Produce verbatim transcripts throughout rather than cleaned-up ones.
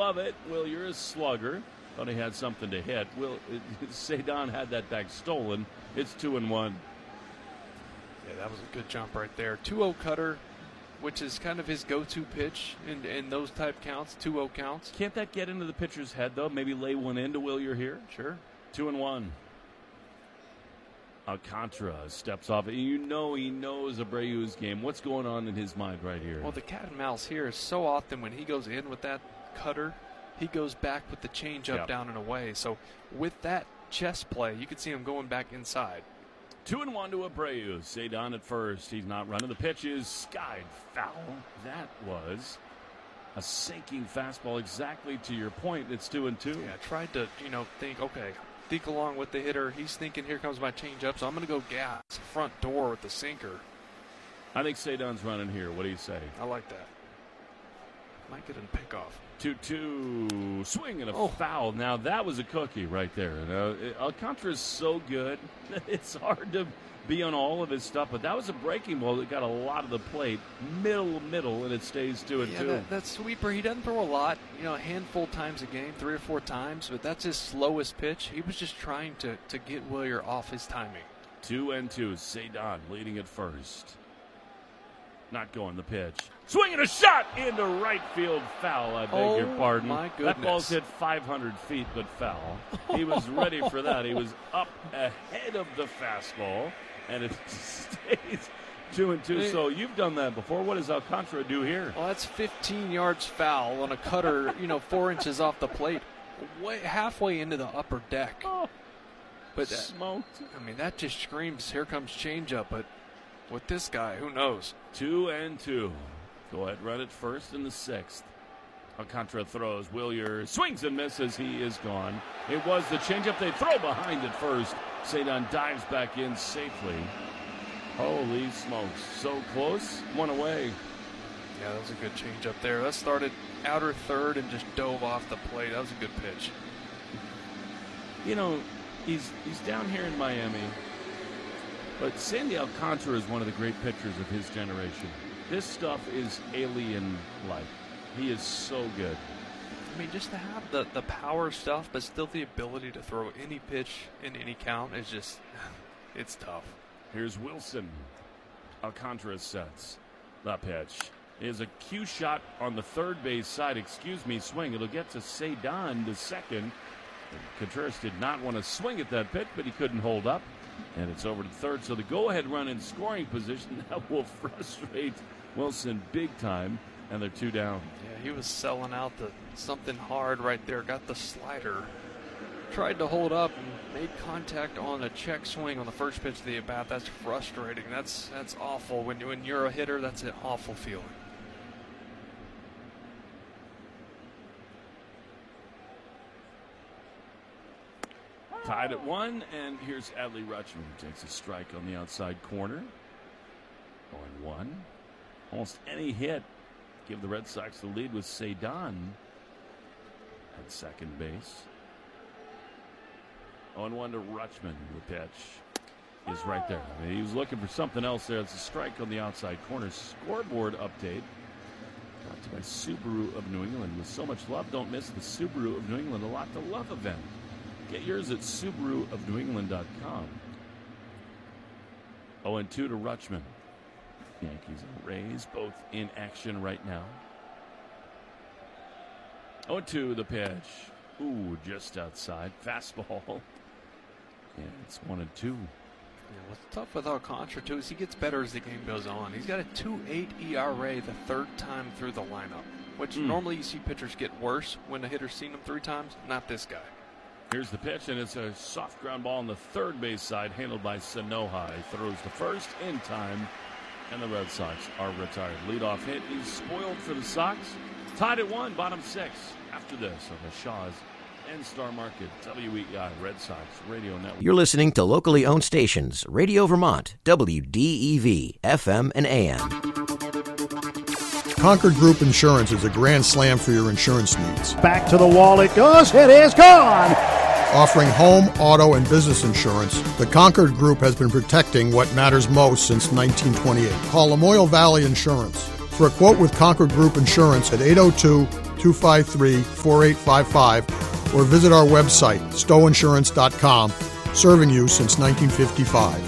above it. Willier is slugger. Thought he had something to hit. Will Cedon had that back stolen. It's two and one. Yeah, that was a good jump right there. two oh cutter, which is kind of his go-to pitch in, in those type counts, two oh counts. Can't that get into the pitcher's head, though? Maybe lay one into Willier here? Sure. Two and one. Alcantara steps off. You know he knows Abreu's game. What's going on in his mind right here? Well, the cat and mouse here is so often when he goes in with that cutter, he goes back with the changeup yep. down and away. So with that chess play, you can see him going back inside. Two and one to Abreu. Cedon at first. He's not running. The pitch is skied foul. That was a sinking fastball, exactly to your point. It's two and two. Yeah, tried to, you know, think, okay, think along with the hitter. He's thinking, here comes my changeup, so I'm going to go gas front door with the sinker. I think Cedon's running here. What do you say? I like that. Might get a pickoff. two two. Swing and a oh. foul. Now, that was a cookie right there. Now, Alcantara is so good. It's hard to be on all of his stuff, but that was a breaking ball that got a lot of the plate. Middle, middle, and it stays two and yeah, two. That, that sweeper, he doesn't throw a lot, you know, a handful of times a game, three or four times, but that's his slowest pitch. He was just trying to, to get Willier off his timing. Two and two. Cedon leading at first. Not going the pitch. Swinging a shot into right field, foul. I beg oh, your pardon. My goodness. That ball's hit five hundred feet, but foul. He was ready for that. He was up ahead of the fastball, and it stays two and two. So you've done that before. What does Alcantara do here? Well, that's fifteen yards foul on a cutter, you know, four inches off the plate, way halfway into the upper deck. Oh, but that, smoked. I mean, that just screams, here comes changeup. But with this guy, who knows? Two and two. Go ahead, run it first in the sixth. Alcantara throws. Willier swings and misses. He is gone. It was the changeup they throw behind at first. Cedon dives back in safely. Holy smokes. So close. One away. Yeah, that was a good changeup there. That started outer third and just dove off the plate. That was a good pitch. You know, he's he's down here in Miami, but Sandy Alcantara is one of the great pitchers of his generation. This stuff is alien-like. He is so good. I mean, just to have the, the power stuff, but still the ability to throw any pitch in any count is just, it's tough. Here's Wilson. Alcantara sets. The pitch is a cue shot on the third base side. Excuse me, swing. It'll get to Cedon to second. Contreras did not want to swing at that pitch, but he couldn't hold up. And it's over to third. So the go-ahead run in scoring position, that will frustrate Wilson big time. And they're two down. Yeah, he was selling out the something hard right there. Got the slider. Tried to hold up and made contact on a check swing on the first pitch of the at-bat. That's frustrating. That's that's awful. When, when you're a hitter, that's an awful feeling. Tied at one, and here's Adley Rutschman, who takes a strike on the outside corner. Going one. Almost any hit give the Red Sox the lead with Cedon at second base. oh one to Rutschman. The pitch is right there. I mean, he was looking for something else there. It's a strike on the outside corner. Scoreboard update brought to you by Subaru of New England. With so much love, don't miss the Subaru of New England A Lot to Love event. Get yours at Subaru of New England dot com. oh and two to Rutschman. Yankees and Rays both in action right now. oh and two the pitch. Ooh, just outside. Fastball. And it's one and two. Yeah, what's tough with Alcantara, too, is he gets better as the game goes on. He's got a two point eight E R A the third time through the lineup, which mm. normally you see pitchers get worse when the hitter's seen them three times. Not this guy. Here's the pitch, and it's a soft ground ball on the third base side, handled by Sanoja. He throws to first in time, and the Red Sox are retired. Leadoff hit. He's spoiled for the Sox. Tied at one, bottom six. After this on the Shaw's and Star Market, W E I Red Sox Radio Network. You're listening to locally owned stations, Radio Vermont, W D E V, F M and A M. Concord Group Insurance is a grand slam for your insurance needs. Back to the wall it goes. It is gone. Offering home, auto, and business insurance, the Concord Group has been protecting what matters most since nineteen twenty-eight. Call Lamoille Valley Insurance. For a quote with Concord Group Insurance at eight oh two, two five three, four eight five five or visit our website, stowe insurance dot com, serving you since nineteen fifty-five.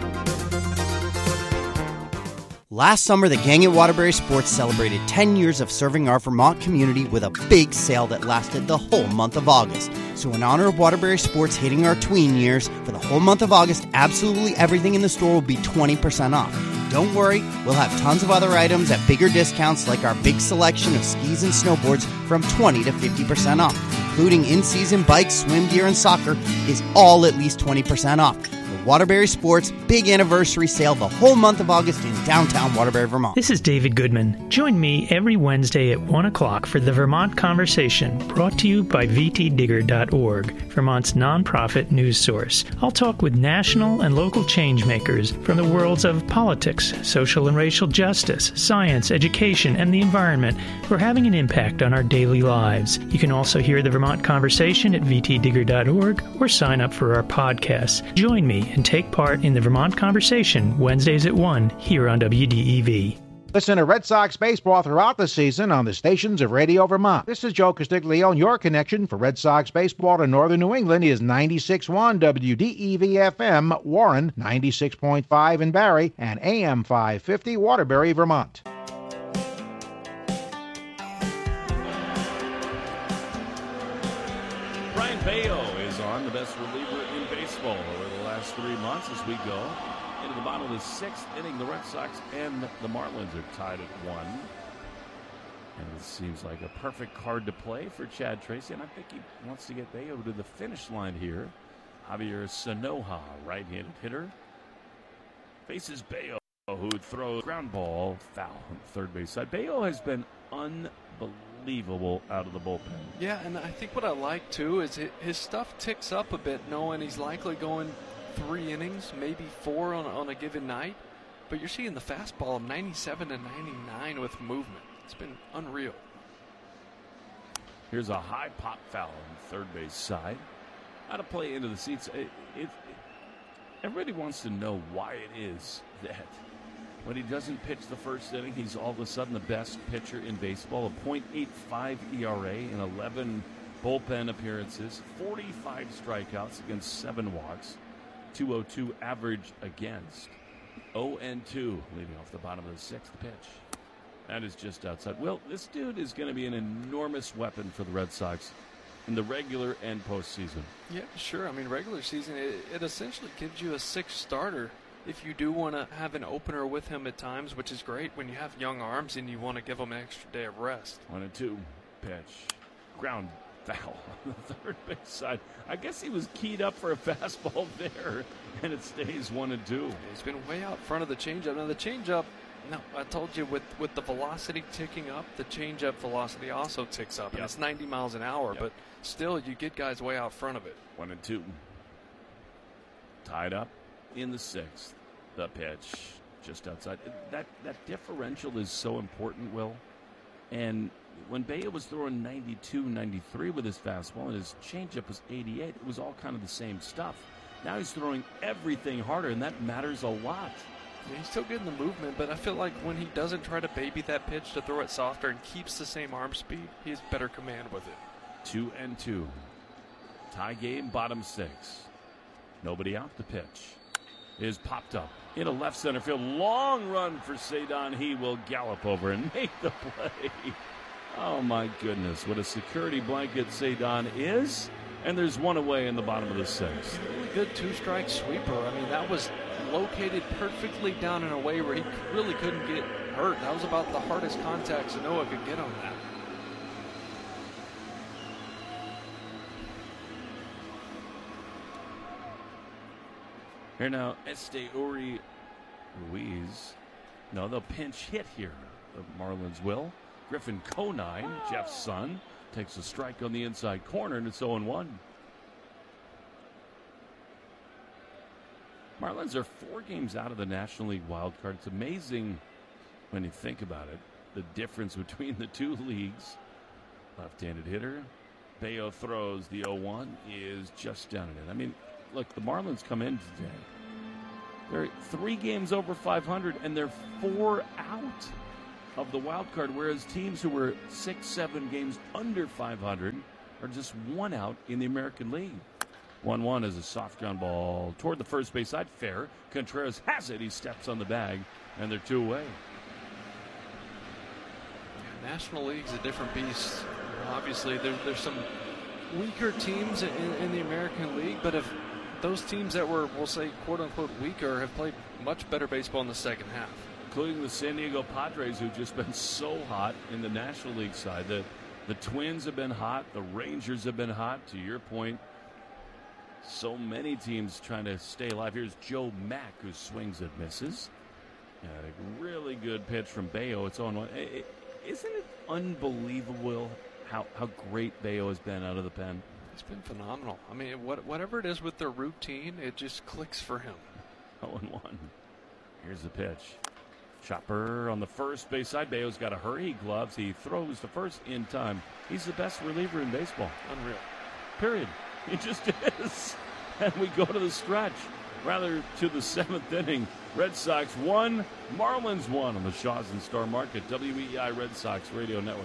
Last summer, the gang at Waterbury Sports celebrated ten years of serving our Vermont community with a big sale that lasted the whole month of August. So in honor of Waterbury Sports hitting our tween years, for the whole month of August, absolutely everything in the store will be twenty percent off. Don't worry, we'll have tons of other items at bigger discounts like our big selection of skis and snowboards from twenty to fifty percent off, including in-season bikes, swim gear, and soccer is all at least twenty percent off. Waterbury Sports big anniversary sale the whole month of August in downtown Waterbury, Vermont. This is David Goodman. Join me every Wednesday at one o'clock for the Vermont Conversation, brought to you by v t digger dot org, Vermont's nonprofit news source. I'll talk with national and local change makers from the worlds of politics, social and racial justice, science, education, and the environment who are having an impact on our daily lives. You can also hear the Vermont Conversation at v t digger dot org or sign up for our podcasts. Join me and take part in the Vermont Conversation Wednesdays at one here on W D E V. Listen to Red Sox baseball throughout the season on the stations of Radio Vermont. This is Joe Castiglione, and your connection for Red Sox baseball to northern New England is ninety-six point one W D E V F M, Warren, ninety-six point five in Barrie, and A M five fifty, Waterbury, Vermont. Brian Bayo is on, the best reliever in baseball over the last three months as we go into the bottom of the sixth inning. The Red Sox and the Marlins are tied at one. And it seems like a perfect card to play for Chad Tracy, and I think he wants to get Bayo to the finish line here. Javier Sanoja, right-handed hitter, faces Bayo, who throws ground ball foul on the third base side. Bayo has been unbelievable out of the bullpen. Yeah, and I think what I like, too, is it, his stuff ticks up a bit, knowing he's likely going three innings, maybe four on, on a given night. But you're seeing the fastball of ninety-seven to ninety-nine with movement. It's been unreal. Here's a high pop foul on the third base side. How to play into the seats. It, it, it, everybody wants to know why it is that when he doesn't pitch the first inning, he's all of a sudden the best pitcher in baseball. A point eight five E R A in eleven bullpen appearances, forty-five strikeouts against seven walks, two oh two average against. oh and two leading off the bottom of the sixth pitch. That is just outside. Well, this dude is going to be an enormous weapon for the Red Sox in the regular and postseason. Yeah, sure. I mean, regular season, it, it essentially gives you a sixth starter if you do want to have an opener with him at times, which is great when you have young arms and you want to give them an extra day of rest. One and two pitch. Ground foul on the third base side. I guess he was keyed up for a fastball there, and it stays one and two. He's been way out front of the changeup. Now, the changeup, no, I told you with, with the velocity ticking up, the changeup velocity also ticks up, yep. And it's ninety miles an hour, yep. But still, you get guys way out front of it. One and two. Tied up in the sixth. The pitch just outside. That that differential is so important, Will. And when Bayo was throwing ninety-two, ninety-three with his fastball and his changeup was eighty-eight, it was all kind of the same stuff. Now he's throwing everything harder, and that matters a lot. Yeah, he's still getting the movement, but I feel like when he doesn't try to baby that pitch to throw it softer and keeps the same arm speed, he has better command with it. Two and two. Tie game, bottom six. Nobody out. The pitch is popped up into left center field. Long run for Ceddanne. He will gallop over and make the play. Oh, my goodness. What a security blanket Ceddanne is. And there's one away in the bottom of the sixth. Really good two-strike sweeper. I mean, that was located perfectly down in a way where he really couldn't get hurt. That was about the hardest contact Sanoja could get on that. Here now, Esteury Ruiz. No, they'll pinch hit here. The Marlins will. Griffin Conine, Jeff's son, takes a strike on the inside corner, and it's oh and one. Marlins are four games out of the National League wild card. It's amazing when you think about it, the difference between the two leagues. Left-handed hitter. Bayo throws. The oh one is just down and in. I mean, look, the Marlins come in today. They're three games over five hundred, and they're four out. of the wild card, whereas teams who were six, seven games under five hundred are just one out in the American League. one one is a soft ground ball toward the first base side. Fair. Contreras has it. He steps on the bag, and they're two away. National League's a different beast. Obviously, there, there's some weaker teams in, in the American League, but if those teams that were, we'll say, quote-unquote weaker have played much better baseball in the second half. Including the San Diego Padres, who've just been so hot in the National League side. The, the Twins have been hot. The Rangers have been hot. To your point, so many teams trying to stay alive. Here's Joe Mack, who swings and misses. Yeah, a really good pitch from Bayo. It's on one. Isn't it unbelievable how, how great Bayo has been out of the pen? It's been phenomenal. I mean, what, whatever it is with their routine, it just clicks for him. oh and one. Here's the pitch. Chopper on the first base side. Bayo's got to hurry. He gloves. He throws to first in time. He's the best reliever in baseball. Unreal. Period. He just is. And we go to the stretch. Rather to the seventh inning. Red Sox one, Marlins one on the Shaws and Star Market. W E I Red Sox Radio Network.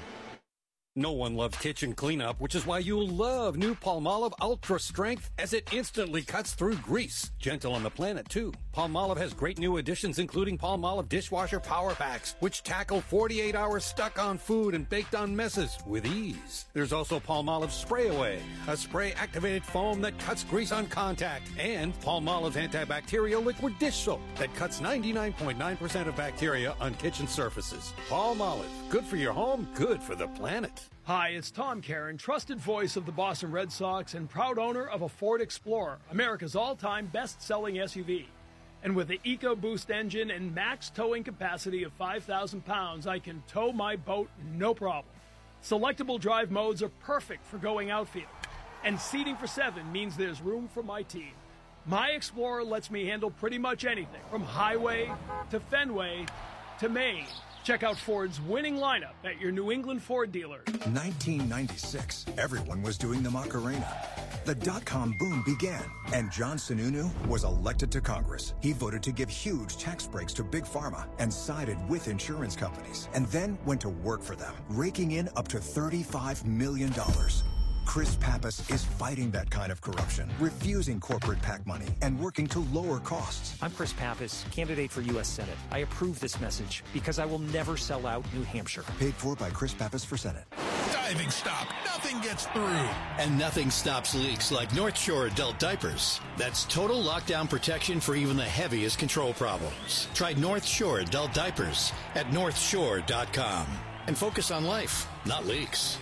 No one loves kitchen cleanup, which is why you'll love new Palmolive Ultra Strength, as it instantly cuts through grease. Gentle on the planet, too. Palmolive has great new additions, including Palmolive Dishwasher Power Packs, which tackle forty-eight hours stuck on food and baked on messes with ease. There's also Palmolive Spray Away, a spray-activated foam that cuts grease on contact, and Palmolive's antibacterial liquid dish soap that cuts ninety-nine point nine percent of bacteria on kitchen surfaces. Palmolive, good for your home, good for the planet. Hi, it's Tom Caron, trusted voice of the Boston Red Sox and proud owner of a Ford Explorer, America's all-time best-selling S U V. And with the EcoBoost engine and max towing capacity of five thousand pounds, I can tow my boat no problem. Selectable drive modes are perfect for going outfield. And seating for seven means there's room for my team. My Explorer lets me handle pretty much anything, from highway to Fenway to Maine. Check out Ford's winning lineup at your New England Ford dealer. nineteen ninety-six, everyone was doing the Macarena. The dot-com boom began, and John Sununu was elected to Congress. He voted to give huge tax breaks to Big Pharma and sided with insurance companies, and then went to work for them, raking in up to thirty-five million dollars. Chris Pappas is fighting that kind of corruption, refusing corporate PAC money, and working to lower costs. I'm Chris Pappas, candidate for U S Senate. I approve this message because I will never sell out New Hampshire. Paid for by Chris Pappas for Senate. Diving stop. Nothing gets through. And nothing stops leaks like North Shore adult diapers. That's total lockdown protection for even the heaviest control problems. Try North Shore adult diapers at north shore dot com. And focus on life, not leaks.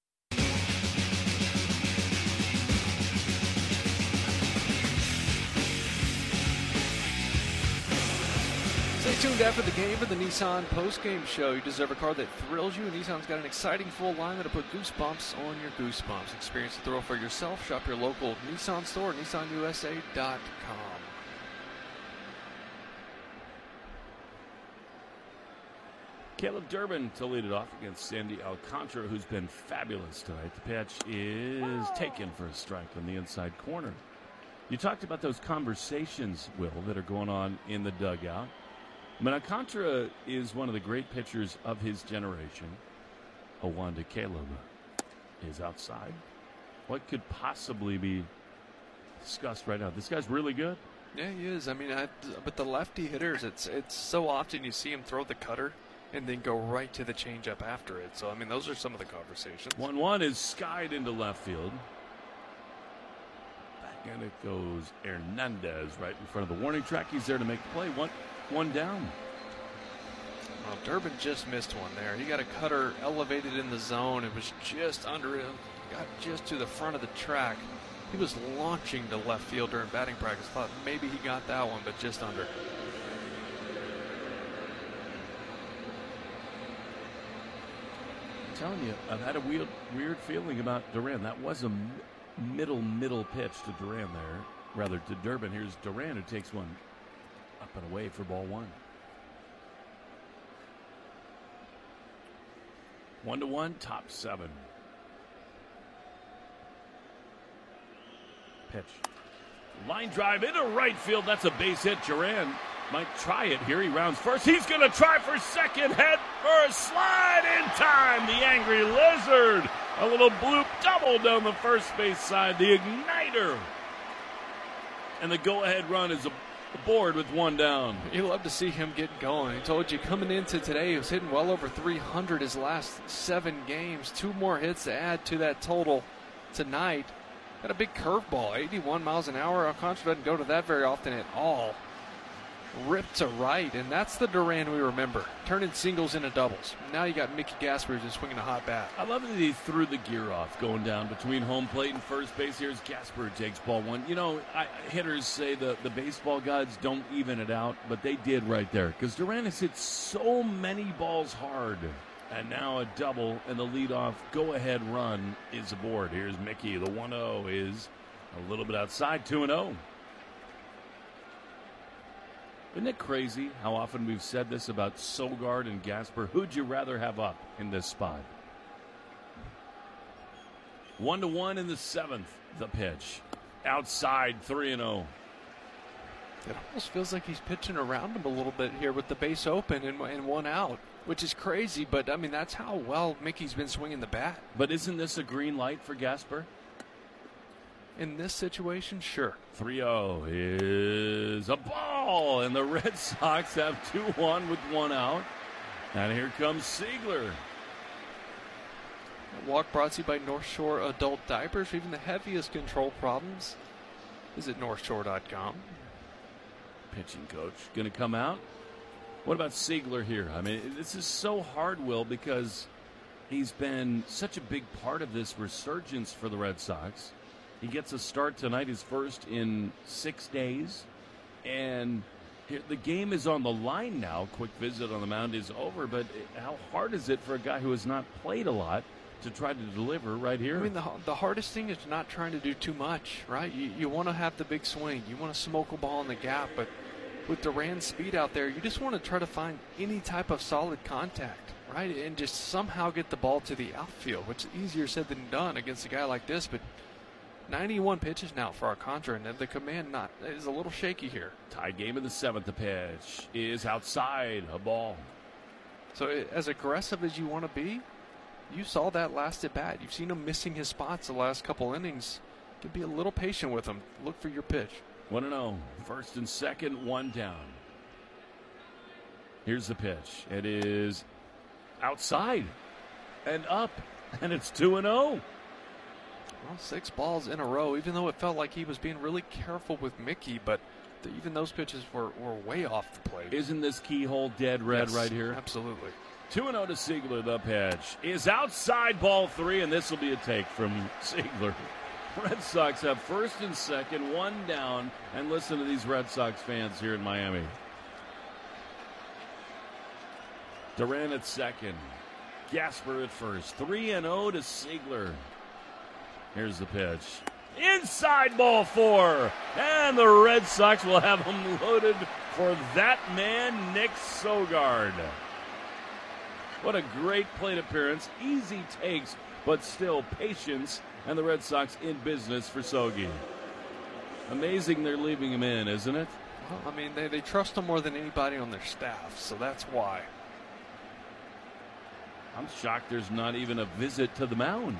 Stay tuned after the game for the Nissan post-game show. You deserve a car that thrills you. Nissan's got an exciting full line that'll put goosebumps on your goosebumps. Experience the thrill for yourself. Shop your local Nissan store, nissan u s a dot com. Caleb Durbin to lead it off against Sandy Alcantara, who's been fabulous tonight. The pitch is taken for a strike on the inside corner. You talked about those conversations, Will, that are going on in the dugout. I mean, Alcantara is one of the great pitchers of his generation. oh one to Caleb is outside. What could possibly be discussed right now? This guy's really good. Yeah, he is. I mean, I, but the lefty hitters, it's it's so often you see him throw the cutter and then go right to the changeup after it. So, I mean, those are some of the conversations. one one is skied into left field. Back in it goes Hernandez right in front of the warning track. He's there to make the play. One, one down. Well, Durbin just missed one there. He got a cutter elevated in the zone. It was just under him. Got just to the front of the track. He was launching to left field during batting practice. Thought maybe he got that one, but just under. I'm telling you, I've had a weird, weird feeling about Duran. That was a middle, middle pitch to Duran there. Rather, to Durbin. Here's Duran, who takes one up and away for ball one. One to one, top seven. Pitch. Line drive into right field. That's a base hit. Duran might try it here. He rounds first. He's going to try for second. Head for a slide in time. The Angry Lizard. A little bloop double down the first base side. The Igniter. And the go-ahead run is aboard with one down. You love to see him get going. I told you coming into today, he was hitting well over three hundred his last seven games. Two more hits to add to that total tonight. Got a big curveball, eighty-one miles an hour. Alcantara doesn't go to that very often at all. Ripped to right, and that's the Duran we remember. Turning singles into doubles. Now you got Mickey Gasper just swinging a hot bat. I love that he threw the gear off going down between home plate and first base. Here's Gasper takes ball one. You know, I, hitters say the, the baseball gods don't even it out, but they did right there because Duran has hit so many balls hard. And now a double, and the leadoff go-ahead run is aboard. Here's Mickey. The one oh is a little bit outside, two and oh. Isn't it crazy how often we've said this about Sogard and Gasper? Who'd you rather have up in this spot? One to one in the seventh. The pitch. Outside, three and oh. It almost feels like he's pitching around him a little bit here with the base open and, and one out, which is crazy, but, I mean, that's how well Mickey's been swinging the bat. But isn't this a green light for Gasper? In this situation, sure. three oh is a ball, and the Red Sox have two one with one out. And here comes Siegler. Walk brought to you by North Shore Adult Diapers. For even the heaviest control problems, visit north shore dot com. Pitching coach going to come out. What about Siegler here? I mean, this is so hard, Will, because he's been such a big part of this resurgence for the Red Sox. He gets a start tonight, his first in six days. And the game is on the line now. Quick visit on the mound is over. But how hard is it for a guy who has not played a lot to try to deliver right here? I mean, the, the hardest thing is not trying to do too much, right? You, you want to have the big swing. You want to smoke a ball in the gap. But with Duran's speed out there, you just want to try to find any type of solid contact, right? And just somehow get the ball to the outfield, which is easier said than done against a guy like this. But ninety-one pitches now for Alcantara, and the command not is a little shaky here. Tied game in the seventh. The pitch is outside, a ball. So as aggressive as you want to be, you saw that last at bat. You've seen him missing his spots the last couple innings. You can be a little patient with him. Look for your pitch. one and oh. First and second, one down. Here's the pitch. It is outside and up, and it's two and oh. Well, six balls in a row, even though it felt like he was being really careful with Mickey, but the, even those pitches were, were way off the plate. Isn't this keyhole dead red yes, right here? Absolutely. two and oh to Siegler. The pitch is outside, ball three, and this will be a take from Siegler. Red Sox have first and second, one down, and listen to these Red Sox fans here in Miami. Duran at second, Gasper at first, three and oh to Siegler. Here's the pitch. Inside, ball four. And the Red Sox will have him loaded for that man, Nick Sogard. What a great plate appearance. Easy takes, but still patience. And the Red Sox in business for Sogi. Amazing they're leaving him in, isn't it? Well, I mean, they, they trust him more than anybody on their staff, so that's why. I'm shocked there's not even a visit to the mound.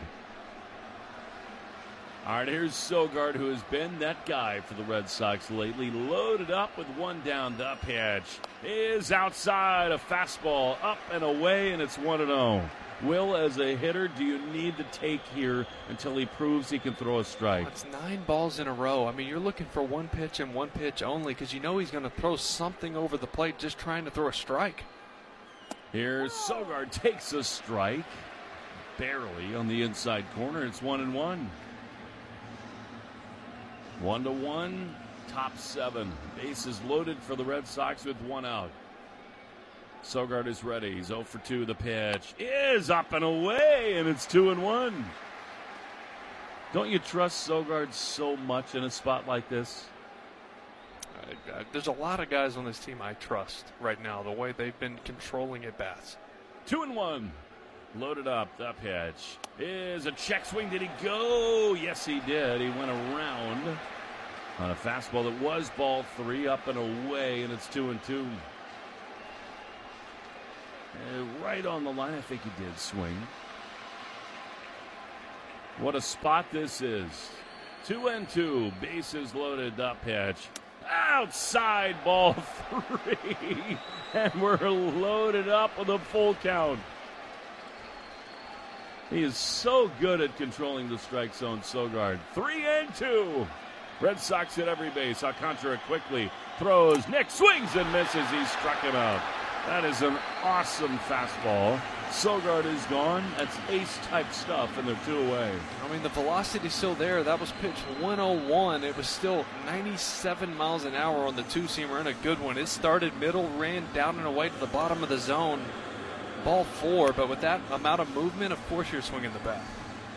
All right, here's Sogard, who has been that guy for the Red Sox lately. Loaded up with one down. The pitch is outside. A fastball up and away, and it's one and oh. Will, as a hitter, do you need to take here until he proves he can throw a strike? It's nine balls in a row. I mean, you're looking for one pitch and one pitch only because you know he's going to throw something over the plate just trying to throw a strike. Here's Sogard takes a strike. Barely on the inside corner. It's one and one. One to one, top seven. Bases loaded for the Red Sox with one out. Sogard is ready. He's oh for two. The pitch is up and away, and it's two and one. Don't you trust Sogard so much in a spot like this? Uh, there's a lot of guys on this team I trust right now, the way they've been controlling at bats. Two and one. Loaded up. The pitch is a check swing. Did he go? Yes, he did. He went around on a fastball that was ball three, up and away, and it's two and two. Uh, right on the line. I think he did swing. What a spot this is. Two and two. Bases loaded up pitch. Outside ball three. And we're loaded up with a full count. He is so good at controlling the strike zone, Sogard. Three and two. Red Sox at every base. Alcantara quickly throws. Nick swings and misses. He struck him out. That is an awesome fastball. Sogard is gone. That's ace-type stuff, and they're two away. I mean, the velocity's still there. That was pitch one oh one. It was still ninety-seven miles an hour on the two-seamer and a good one. It started middle, ran down and away to the bottom of the zone. Ball four, but with that amount of movement, of course you're swinging the bat.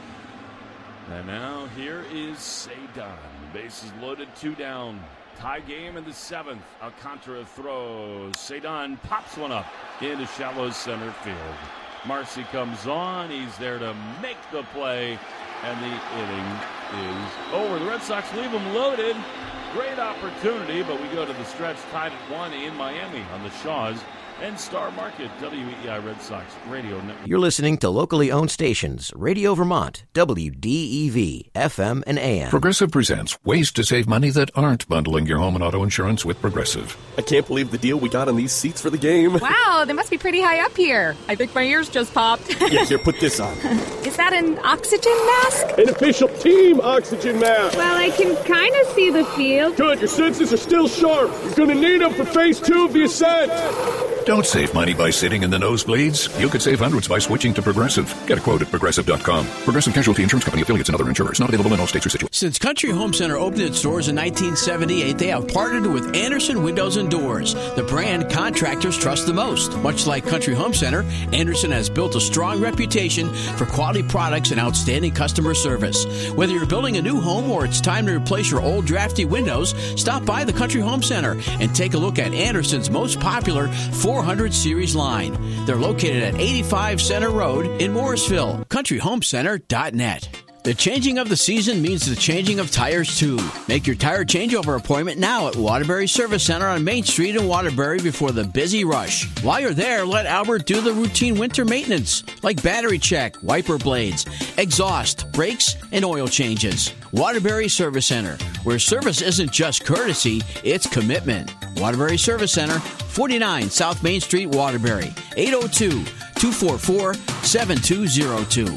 And now here is Cedon. Bases loaded, two down. Tie game in the seventh. Alcantara throws. Cedon pops one up into shallow center field. Marcy comes on. He's there to make the play. And the inning is over. The Red Sox leave them loaded. Great opportunity, but we go to the stretch tied at one in Miami on the Shaws and Star Market, W E I Red Sox Radio Network. You're listening to locally owned stations, Radio Vermont, W D E V, F M and A M. Progressive presents ways to save money that aren't bundling your home and auto insurance with Progressive. I can't believe the deal we got on these seats for the game. Wow, they must be pretty high up here. I think my ears just popped. Yeah, here, put this on. Is that an oxygen mask? An official team oxygen mask. Well, I can kind of see the field. Good, your senses are still sharp. You're going to need them for phase two of the ascent. Don't save money by sitting in the nosebleeds. You could save hundreds by switching to Progressive. Get a quote at Progressive dot com. Progressive Casualty Insurance Company, affiliates, and other insurers. Not available in all states or situations. Since Country Home Center opened its doors in nineteen seventy-eight, they have partnered with Anderson Windows and Doors, the brand contractors trust the most. Much like Country Home Center, Anderson has built a strong reputation for quality products and outstanding customer service. Whether you're building a new home or it's time to replace your old drafty windows, stop by the Country Home Center and take a look at Anderson's most popular four hundred series line. They're located at eighty-five Center Road in Morrisville. country home center dot net. The changing of the season means the changing of tires, too. Make your tire changeover appointment now at Waterbury Service Center on Main Street in Waterbury before the busy rush. While you're there, let Albert do the routine winter maintenance, like battery check, wiper blades, exhaust, brakes, and oil changes. Waterbury Service Center, where service isn't just courtesy, it's commitment. Waterbury Service Center, forty-nine South Main Street, Waterbury, eight oh two, two four four, seven two oh two.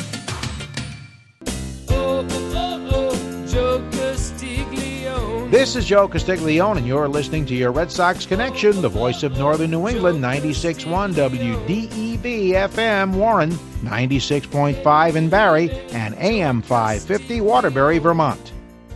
This is Joe Castiglione, and you're listening to your Red Sox Connection, the voice of Northern New England, ninety-six point one W D E V F M Warren, ninety-six point five in Barrie, and A M five fifty Waterbury, Vermont.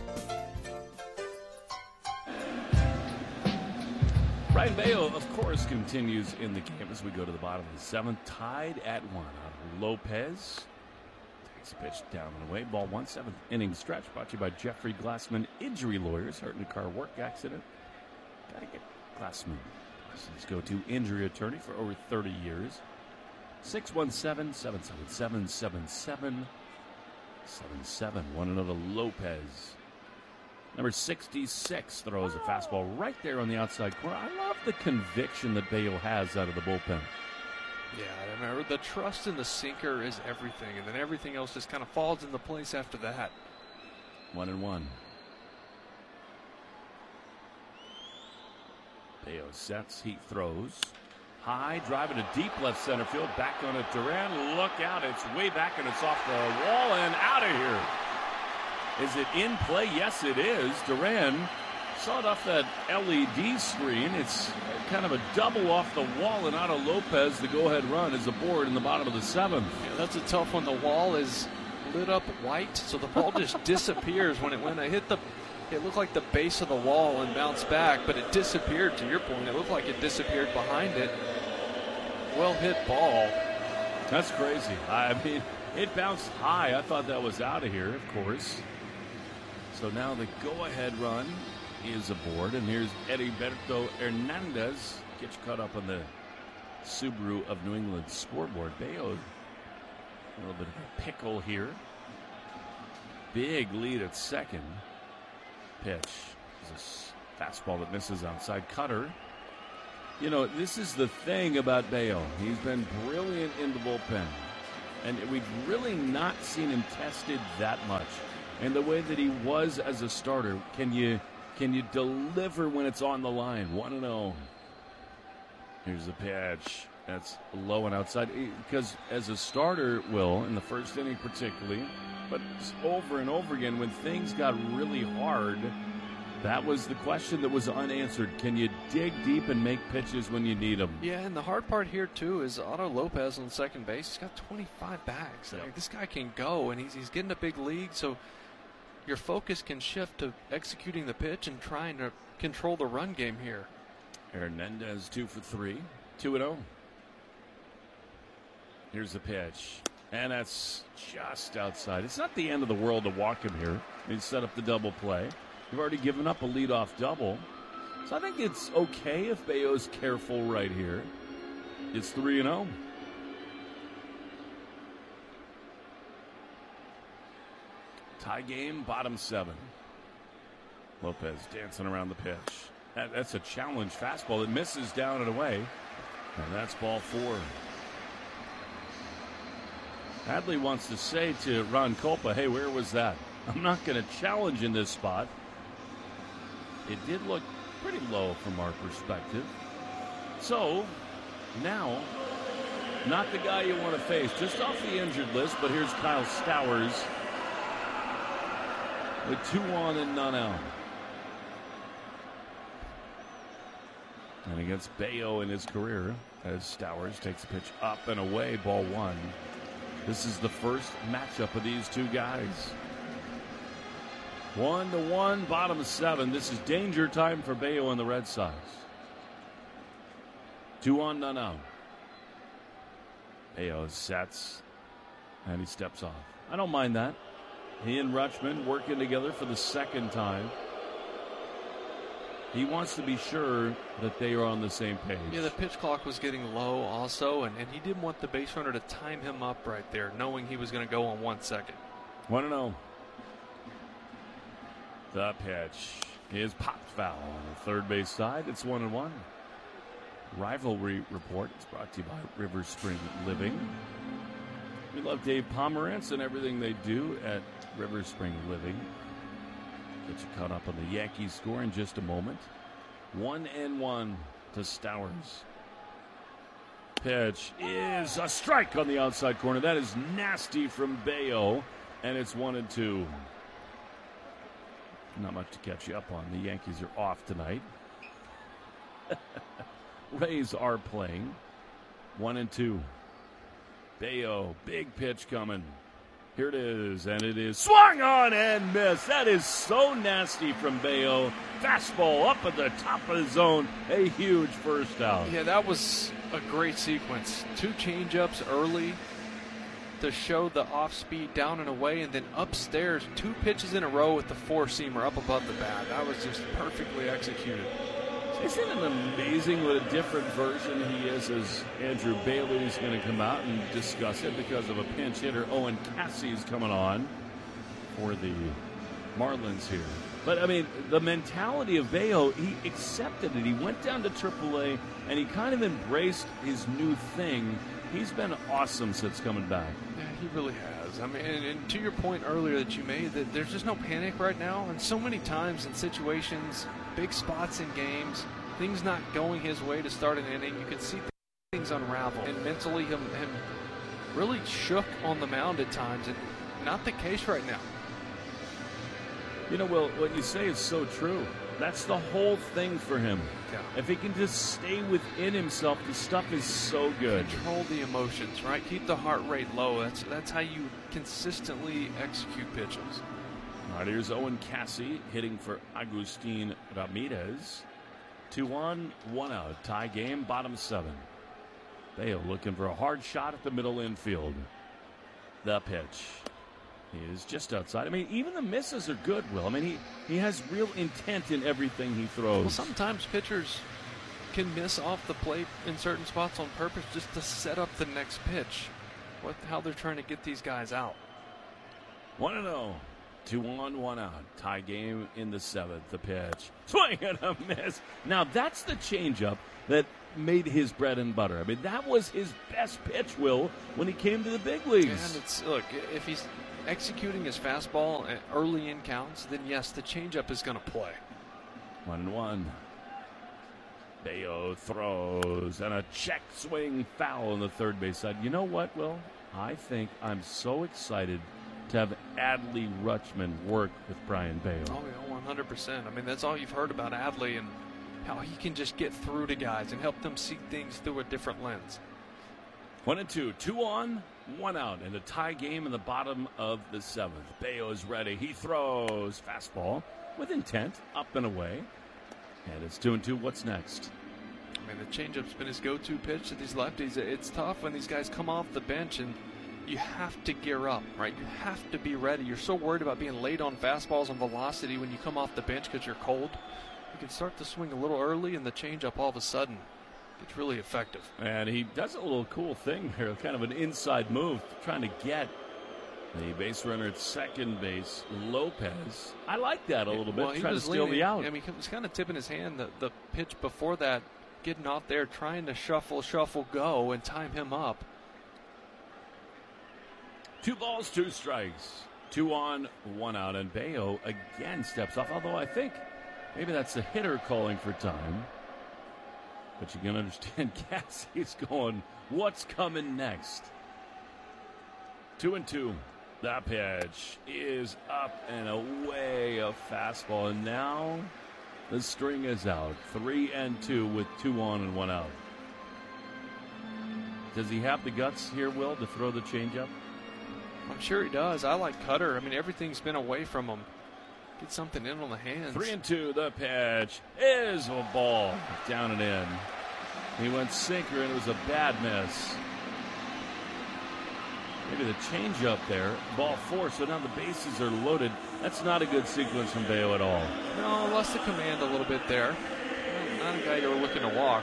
Ryan Bayo, of course, continues in the game as we go to the bottom of the seventh, tied at one. Lopez takes a pitch down and away. Ball one, seventh inning stretch, brought to you by Jeffrey Glassman Injury Lawyers. Hurt in a car work accident. Got to get Glassman. Glassman's go-to injury attorney for over thirty years. six one seven, seven seven seven, seven seven seven seven. One another Lopez. Number sixty-six throws a fastball right there on the outside corner. I love the conviction that Bayo has out of the bullpen. Yeah, I remember the trust in the sinker is everything, and then everything else just kind of falls into place after that. One and one. Bayo sets, he throws. High, driving to deep left center field. Back on it, Duran. Look out, it's way back and it's off the wall and out of here. Is it in play? Yes, it is. Duran saw it off that L E D screen. It's kind of a double off the wall and out of Lopez. The go-ahead run is aboard in the bottom of the seventh. Yeah, that's a tough one. The wall is lit up white, so the ball just disappears. When it when it hit the, it looked like the base of the wall and bounced back, but it disappeared. To your point, it looked like it disappeared behind it. Well hit ball. That's crazy. I mean, it bounced high. I thought that was out of here, of course. So now the go-ahead run is aboard, and here's Heriberto Hernandez. Gets caught up on the Subaru of New England scoreboard. Bayo, a little bit of a pickle here. Big lead at second. Pitch is a fastball that misses outside. Cutter You know, this is the thing about Bello. He's been brilliant in the bullpen. And we've really not seen him tested that much. And the way that he was as a starter, can you can you deliver when it's on the line? one and oh. Here's the pitch. That's low and outside. Because as a starter, Will, in the first inning particularly, but over and over again, when things got really hard, that was the question that was unanswered. Can you dig deep and make pitches when you need them? Yeah, and the hard part here, too, is Otto Lopez on second base. He's got twenty-five bags. Yep. Like, this guy can go, and he's, he's getting a big league, so your focus can shift to executing the pitch and trying to control the run game here. Hernandez two for three, two and oh. Here's the pitch, and that's just outside. It's not the end of the world to walk him here. He set up the double play. You've already given up a leadoff double. So I think it's okay if Bello's careful right here. It's three and oh. Tie game, bottom seven. Lopez dancing around the pitch. That, that's a challenge fastball that misses down and away. And that's ball four. Hadley wants to say to Ron Kulpa, hey, where was that? I'm not going to challenge in this spot. It did look pretty low from our perspective. So, now, not the guy you want to face. Just off the injured list, but here's Kyle Stowers with two on and none out. And against Bello in his career, as Stowers takes a pitch up and away, ball one. This is the first matchup of these two guys. One to one, bottom seven. This is danger time for Bello and the Red Sox. Two on, none out. Bello sets, and he steps off. I don't mind that. He and Rutschman working together for the second time. He wants to be sure that they are on the same page. Yeah, the pitch clock was getting low also, and, and he didn't want the base runner to time him up right there, knowing he was going to go on one second. one and oh. The pitch is popped foul on the third base side. It's one and one. Rivalry Report is brought to you by River Spring Living. We love Dave Pomerantz and everything they do at River Spring Living. Get you caught up on the Yankees score in just a moment. One and one to Stowers. Pitch is a strike on the outside corner. That is nasty from Bello, and it's one and two. Not much to catch you up on. The Yankees are off tonight. Rays are playing. One and two. Bello, big pitch coming. Here it is, and it is swung on and missed. That is so nasty from Bello. Fastball up at the top of the zone. A huge first out. Yeah, that was a great sequence. Two changeups early to show the off-speed down and away, and then upstairs, two pitches in a row with the four-seamer up above the bat. That was just perfectly executed. Isn't it amazing what a different version he is as Andrew Bailey's going to come out and discuss it because of a pinch hitter. Owen Cassie's coming on for the Marlins here. But, I mean, the mentality of Bello, he accepted it. He went down to triple A, and he kind of embraced his new thing. He's been awesome since coming back. Yeah, he really has. I mean, and, and to your point earlier that you made, that there's just no panic right now. And so many times in situations, big spots in games, things not going his way to start an inning, you can see things unravel. And mentally, him, him really shook on the mound at times, and not the case right now. You know, Will, what you say is so true. That's the whole thing for him. Yeah. If he can just stay within himself, the stuff is so good. Control the emotions, right? Keep the heart rate low. That's that's how you consistently execute pitches. All right, here's Owen Cassie hitting for Agustin Ramirez. Two on, one out. Tie game, bottom seven. Bello looking for a hard shot at the middle infield. The pitch is just outside. I mean, even the misses are good, Will. I mean, he, he has real intent in everything he throws. Well, sometimes pitchers can miss off the plate in certain spots on purpose just to set up the next pitch. What how they're trying to get these guys out. one and oh. Two on, one out. Tie game in the seventh. The pitch. Swing and a miss. Now, that's the changeup that made his bread and butter. I mean, that was his best pitch, Will, when he came to the big leagues. And it's, look, if he's executing his fastball early in counts, then yes, the changeup is going to play. One and one. Bello throws, and a check swing foul on the third base side. You know what, Will? I think I'm so excited to have Adley Rutschman work with Brayan Bello. Oh, yeah, one hundred percent. I mean, that's all you've heard about Adley and how he can just get through to guys and help them see things through a different lens. One and two. Two on, one out. In a tie game in the bottom of the seventh. Bello is ready. He throws. Fastball with intent. Up and away. And it's two and two. What's next? I mean, the changeup's been his go-to pitch to these lefties. It's tough when these guys come off the bench and you have to gear up, right? You have to be ready. You're so worried about being late on fastballs and velocity when you come off the bench because you're cold. You can start to swing a little early, and the changeup all of a sudden gets really effective. And he does a little cool thing here, kind of an inside move, trying to get the base runner at second base, Lopez. I like that a little bit, well, trying to steal leaning, the out. I mean, he was kind of tipping his hand. The, the pitch before that, getting out there, trying to shuffle, shuffle, go, and time him up. Two balls, two strikes. Two on, one out. And Bello again steps off, although I think maybe that's the hitter calling for time. But you can understand Cassie's going, what's coming next? Two and two. That pitch is up and away, a fastball. And now the string is out. Three and two with two on and one out. Does he have the guts here, Will, to throw the changeup? I'm sure he does. I like Cutter. I mean, everything's been away from him. Get something in on the hands. Three and two. The pitch is a ball. Down and in. He went sinker, and it was a bad miss. Maybe the changeup there. Ball four, so now the bases are loaded. That's not a good sequence from Bello at all. No, lost the command a little bit there. Not a guy you were looking to walk.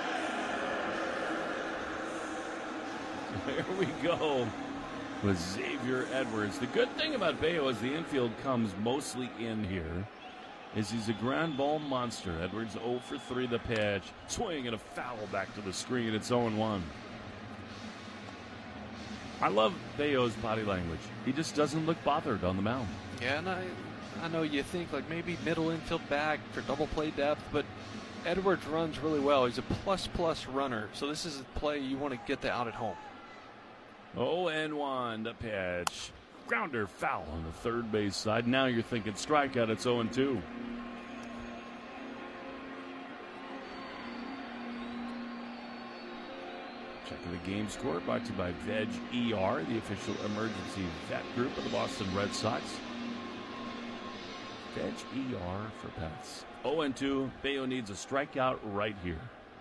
There we go with Xavier Edwards. The good thing about Bello is the infield comes mostly in here, is he's a ground ball monster. Edwards oh for three the pitch. Swing and a foul back to the screen. It's oh and one. I love Bello's body language. He just doesn't look bothered on the mound. Yeah, and I, I know you think like maybe middle infield back for double play depth, but Edwards runs really well. He's a plus-plus runner, so this is a play you want to get the out at home. oh and one, the pitch. Grounder foul on the third base side. Now you're thinking strikeout. It's oh and two. Checking the game score brought to you by Veg E R, the official emergency vet group of the Boston Red Sox. Veg E R for pets. oh and two. Bello needs a strikeout right here.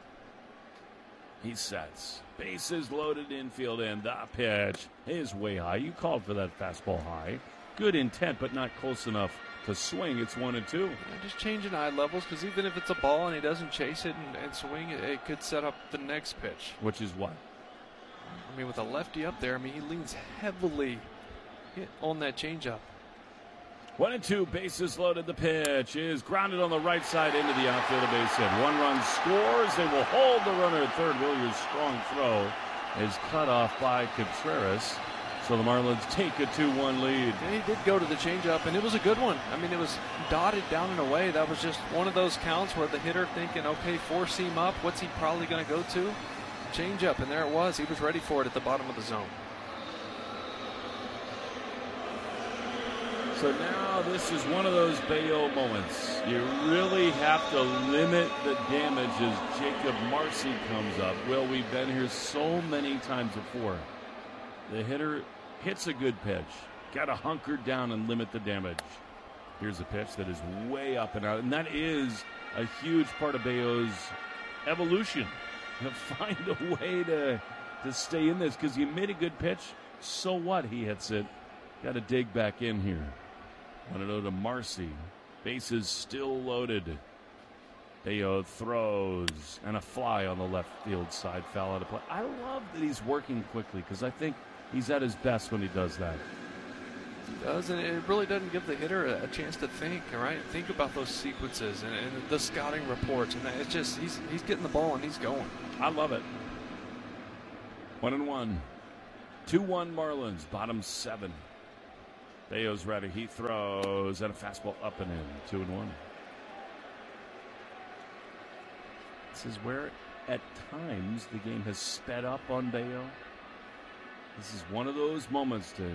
He sets. Bases loaded, infield end. The pitch is way high. You called for that fastball high. Good intent, but not close enough to swing. It's one and two. Yeah, just changing eye levels, because even if it's a ball and he doesn't chase it and, and swing, it, it could set up the next pitch. Which is what? I mean, with a lefty up there, I mean, he leans heavily on that changeup. One and two, bases loaded. The pitch is grounded on the right side into the outfield, a base hit. One run scores. They will hold the runner at third. Williams' strong throw is cut off by Contreras. So the Marlins take a two one lead. Yeah, he did go to the changeup, and it was a good one. I mean, it was dotted down and away. That was just one of those counts where the hitter thinking, okay, four seam up. What's he probably going to go to? Changeup, and there it was. He was ready for it at the bottom of the zone. So now this is one of those Bello moments. You really have to limit the damage as Jacob Marcy comes up. Well, we've been here so many times before. The hitter hits a good pitch. Got to hunker down and limit the damage. Here's a pitch that is way up and out. And that is a huge part of Bello's evolution. To find a way to, to stay in this, because you made a good pitch. So what? He hits it. Got to dig back in here. one and oh to Marcy. Bases still loaded. Bello throws, and a fly on the left field side, foul out of play. I love that he's working quickly, because I think he's at his best when he does that. It does, and it really doesn't give the hitter a, a chance to think, all right? Think about those sequences and, and the scouting reports, and it's just he's he's getting the ball and he's going. I love it. One and one. two one Marlins, bottom seven. Bayo's ready. He throws, and a fastball up and in. Two and one. This is where, at times, the game has sped up on Bayo. This is one of those moments to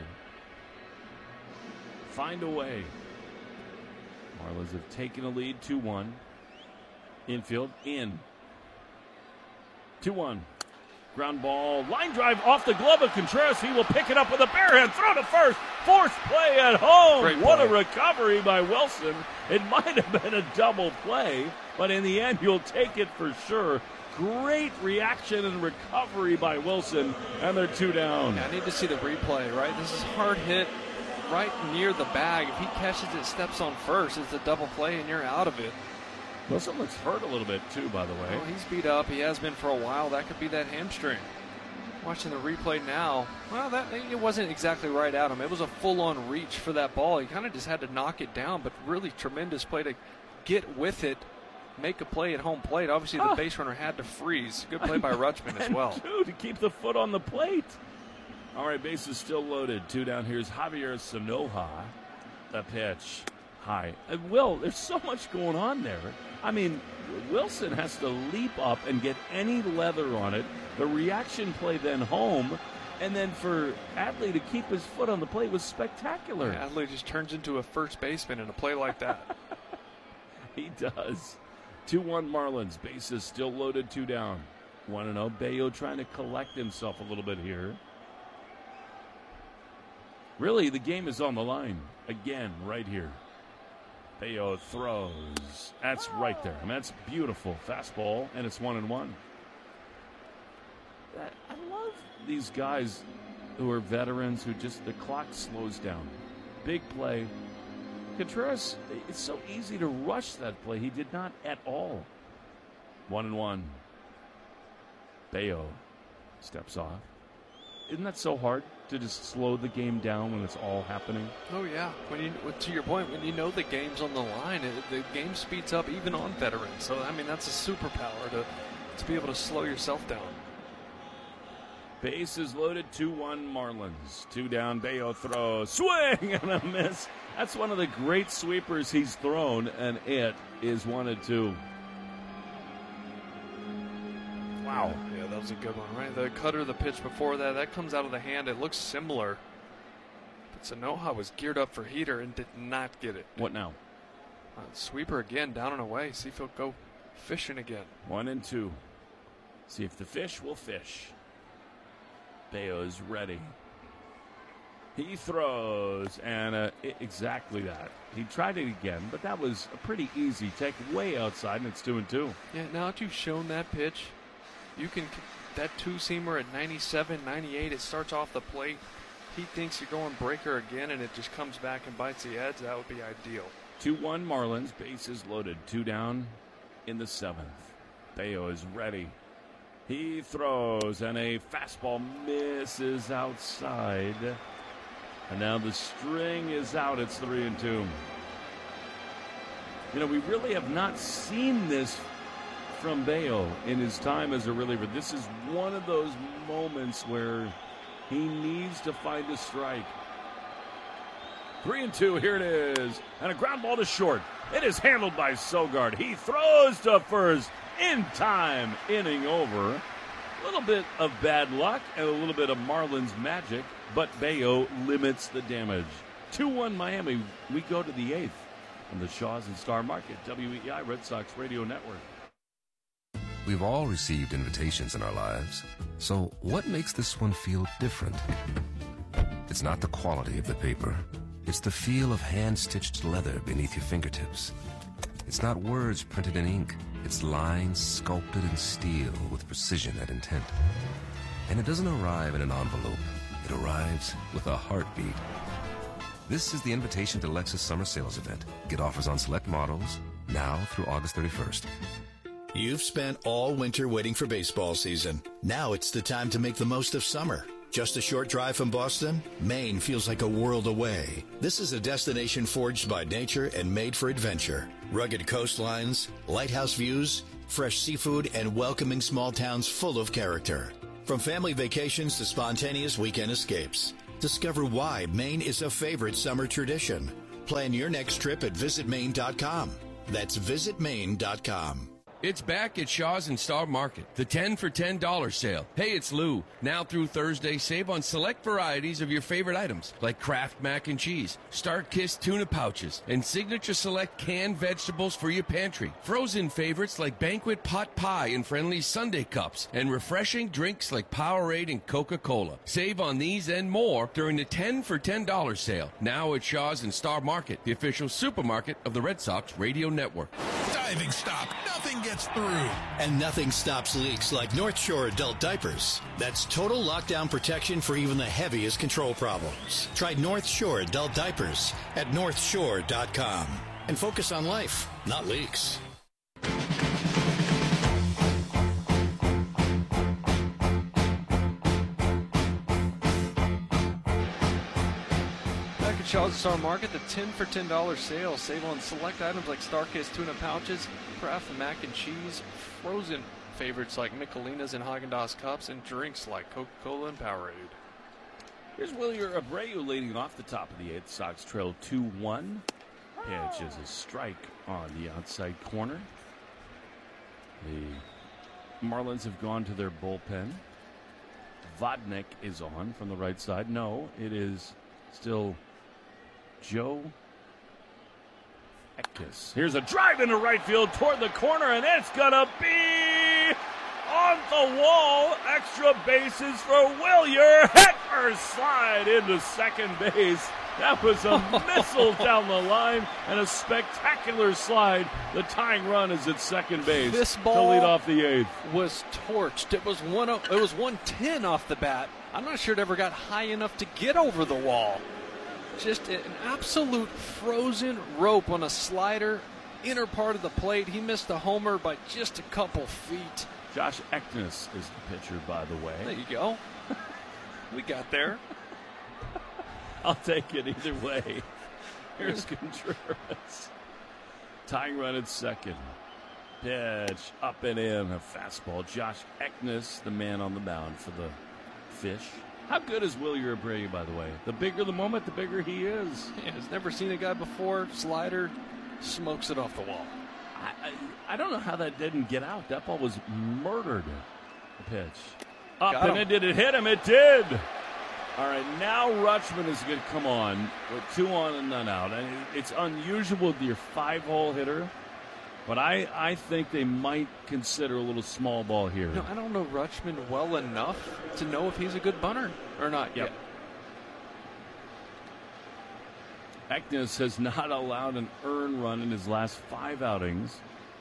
find a way. Marlins have taken a lead, two one. Infield, in. two one. Ground ball, line drive off the glove of Contreras. He will pick it up with a bare hand, throw to first, force play at home. Great what play. a recovery by Wilson. It might have been a double play, but in the end, you'll take it for sure. Great reaction and recovery by Wilson, and they're two down. Yeah, I need to see the replay, right? This is hard hit right near the bag. If he catches it, steps on first, it's a double play, and you're out of it. Wilson looks hurt a little bit, too, by the way. Well, he's beat up. He has been for a while. That could be that hamstring. Watching the replay now, well, that it wasn't exactly right at him. It was a full-on reach for that ball. He kind of just had to knock it down, but really tremendous play to get with it, make a play at home plate. Obviously, the oh. base runner had to freeze. Good play by Rutschman as well. Two, to keep the foot on the plate. All right, base is still loaded. Two down. Here's Javier Sanoja. The pitch. High. And Will, there's so much going on there. I mean, Wilson has to leap up and get any leather on it. The reaction play then home. And then for Adley to keep his foot on the plate was spectacular. Yeah, Adley just turns into a first baseman in a play like that. He does. two one Marlins. Bases still loaded, two down. one and oh. Bayo trying to collect himself a little bit here. Really, the game is on the line. Again, right here. Bayo throws. That's right there. I mean, that's beautiful. Fastball, and it's one and one. I love these guys who are veterans who just, the clock slows down. Big play. Contreras, it's so easy to rush that play. He did not at all. One and one. Bayo steps off. Isn't that so hard to just slow the game down when it's all happening? Oh, yeah. When you, to your point, when you know the game's on the line, it, the game speeds up even on veterans. So, I mean, that's a superpower to, to be able to slow yourself down. Bases loaded, two one Marlins. Two down, Bayo throws. Swing and a miss. That's one of the great sweepers he's thrown, and it is one and two. Wow. Yeah, that was a good one, right? The cutter, the pitch before that, that comes out of the hand. It looks similar. But Sanoja was geared up for heater and did not get it. What now? Uh, sweeper again, down and away. See if he'll go fishing again. One and two. See if the fish will fish. Bayo's ready. He throws, and uh, I- exactly that. He tried it again, but that was a pretty easy take way outside, and it's two and two. Yeah, now that you've shown that pitch, you can, that two-seamer at ninety-seven, ninety-eight, it starts off the plate. He thinks you're going breaker again, and it just comes back and bites the edge. That would be ideal. two one Marlins, bases loaded, two down in the seventh. Bayo is ready. He throws, and a fastball misses outside. And now the string is out. It's three and two. You know, we really have not seen this from Bayo in his time as a reliever. This is one of those moments where he needs to find a strike. Three and two, here it is. And a ground ball to short. It is handled by Sogard. He throws to first in time. Inning over. A little bit of bad luck and a little bit of Marlins magic, but Bayo limits the damage. two one Miami. We go to the eighth on the Shaws and Star Market, W E I Red Sox Radio Network. We've all received invitations in our lives, so what makes this one feel different? It's not the quality of the paper. It's the feel of hand-stitched leather beneath your fingertips. It's not words printed in ink. It's lines sculpted in steel with precision and intent. And it doesn't arrive in an envelope. It arrives with a heartbeat. This is the invitation to Lexus Summer Sales Event. Get offers on select models now through August thirty-first. You've spent all winter waiting for baseball season. Now it's the time to make the most of summer. Just a short drive from Boston? Maine feels like a world away. This is a destination forged by nature and made for adventure. Rugged coastlines, lighthouse views, fresh seafood, and welcoming small towns full of character. From family vacations to spontaneous weekend escapes. Discover why Maine is a favorite summer tradition. Plan your next trip at visit maine dot com. That's visit maine dot com. It's back at Shaw's and Star Market, the ten for ten dollars sale. Hey, it's Lou. Now through Thursday, save on select varieties of your favorite items, like Kraft mac and cheese, Star-Kissed tuna pouches, and Signature Select canned vegetables for your pantry. Frozen favorites like Banquet pot pie and friendly Sundae cups, and refreshing drinks like Powerade and Coca-Cola. Save on these and more during the ten for ten dollars sale. Now at Shaw's and Star Market, the official supermarket of the Red Sox Radio Network. Diving stop. Nothing gets through. And nothing stops leaks like North Shore adult diapers. That's total lockdown protection for even the heaviest control problems. Try North Shore adult diapers at north shore dot com. And focus on life, not leaks. Shaw's and Star Market, the ten for ten dollars sale. Save on select items like Star-Kissed tuna pouches, Kraft mac and cheese, frozen favorites like Michelinas and Haagen-Dazs cups, and drinks like Coca-Cola and Powerade. Here's Wilyer Abreu leading off the top of the eighth. Sox trail two one. Pitch is a strike on the outside corner. The Marlins have gone to their bullpen. Vodnik is on from the right side. No, it is still Joe Ekis. Here's a drive into right field toward the corner, and it's going to be on the wall. Extra bases for Wilyer. Heckers slide into second base. That was a missile down the line and a spectacular slide. The tying run is at second base this ball to lead off the eighth. Was torched. It was one. It was one ten off the bat. I'm not sure it ever got high enough to get over the wall. Just an absolute frozen rope on a slider, inner part of the plate. He missed the homer by just a couple feet. Josh Eknis is the pitcher, by the way. There you go. We got there. I'll take it either way. Here's Contreras. Tying run at second. Pitch up and in. A fastball. Josh Eknis, the man on the mound for the Fish. How good is Wilyer Abreu, by the way? The bigger the moment, the bigger he is. Yeah, he's never seen a guy before. Slider, smokes it off the wall. I, I, I don't know how that didn't get out. That ball was murdered. The pitch. Up Got and him. it did it hit him? It did. All right, now Rutschman is going to come on with two on and none out. And it's unusual with your five-hole hitter. But I, I think they might consider a little small ball here. No, I don't know Rutschman well enough to know if he's a good bunter or not yep. yet. Eknis has not allowed an earned run in his last five outings.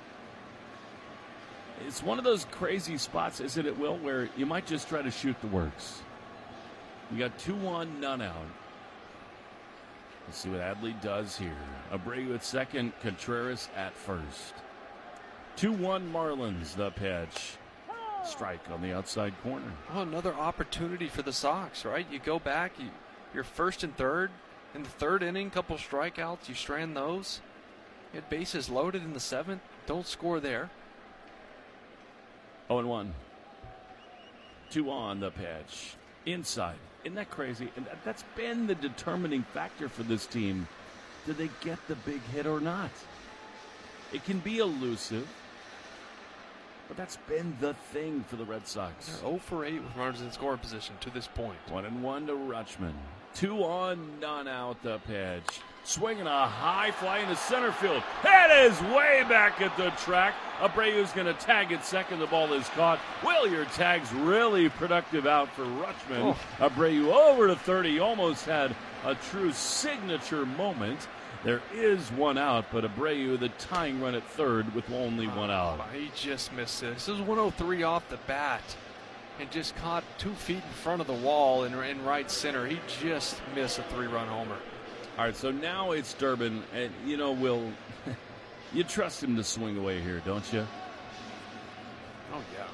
It's one of those crazy spots, isn't it, Will, where you might just try to shoot the works. You got two one, none out. Let's see what Adley does here. Abreu at second, Contreras at first. two one Marlins, the pitch. Strike on the outside corner. Oh, another opportunity for the Sox, right? You go back, you, you're first and third. In the third inning, couple strikeouts, you strand those. You had bases loaded in the seventh. Don't score there. oh and one. two on the pitch. Inside. Isn't that crazy? And that's been the determining factor for this team. Do they get the big hit or not? It can be elusive, but that's been the thing for the Red Sox. They're oh for eight with runners in scoring position to this point. One and one to Rutschman. Two on, none out the pitch. Swinging a high fly into center field. That is way back at the track. Abreu's going to tag it second. The ball is caught. Wilyer tags really productive out for Rutschman. Oh. Abreu over to third. He almost had a true signature moment. There is one out, but Abreu, the tying run at third with only one out. Oh, he just missed this. This is one oh three off the bat and just caught two feet in front of the wall in, in right center. He just missed a three-run homer. All right, so now it's Durbin, and, you know, Will, you trust him to swing away here, don't you? Oh, yeah.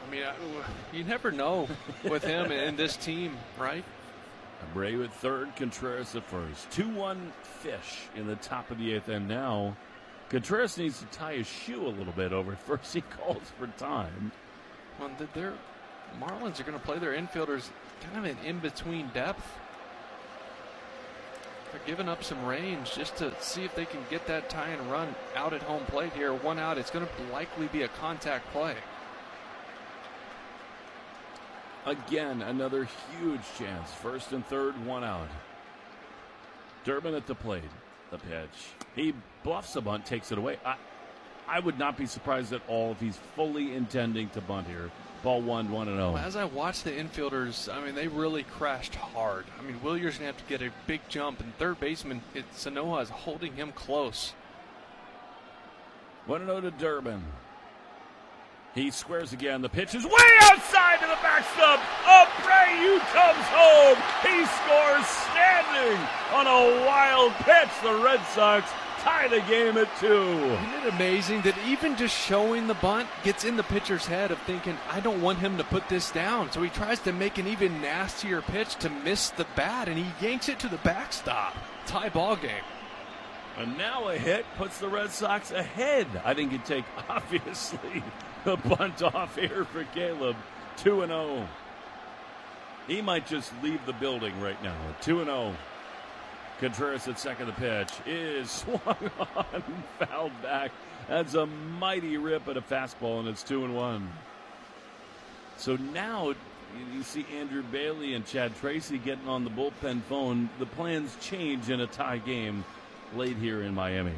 I mean, I, you never know with him and this team, right? Abreu at third, Contreras at first. two one Fish in the top of the eighth, and now Contreras needs to tie his shoe a little bit over at first. He calls for time. Well, their Marlins are going to play their infielders kind of an in-between depth. They're giving up some range just to see if they can get that tie and run out at home plate here. One out, it's going to likely be a contact play. Again, another huge chance. First and third, one out. Durbin at the plate. The pitch. He bluffs a bunt, takes it away. I, I would not be surprised at all if he's fully intending to bunt here. Ball one, one and oh. Well, as I watch the infielders, I mean, they really crashed hard. I mean, Willier's going to have to get a big jump, and third baseman, it, Sanoa is holding him close. one and oh to Durbin. He squares again. The pitch is way outside to the backstop. Abreu comes home. He scores standing on a wild pitch. The Red Sox tie the game at two. Isn't it amazing that even just showing the bunt gets in the pitcher's head of thinking, I don't want him to put this down. So he tries to make an even nastier pitch to miss the bat, and he yanks it to the backstop. Tie ball game. And now a hit puts the Red Sox ahead. I think you'd take, obviously, the bunt off here for Caleb. two and oh. He might just leave the building right now. two and oh. Contreras at second. The pitch is swung on, fouled back. That's a mighty rip at a fastball, and it's two and one. So now you see Andrew Bailey and Chad Tracy getting on the bullpen phone. The plans change in a tie game late here in Miami.